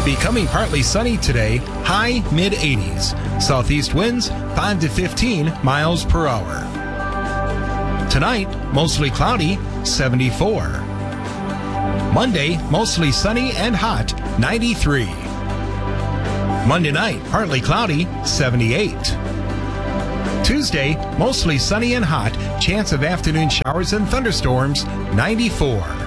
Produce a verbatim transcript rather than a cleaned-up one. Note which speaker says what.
Speaker 1: Becoming partly sunny today, high mid eighties. Southeast winds five to fifteen miles per hour. Tonight, mostly cloudy, seventy-four. Monday, mostly sunny and hot, ninety-three. Monday night, partly cloudy, seventy-eight. Tuesday, mostly sunny and hot, chance of afternoon showers and thunderstorms, ninety-four.